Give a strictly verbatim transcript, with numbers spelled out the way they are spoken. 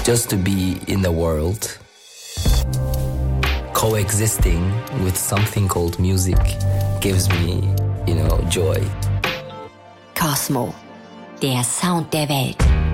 just to be in the world, coexisting with something called music gives me, you know, joy. Cosmo, der Sound der Welt.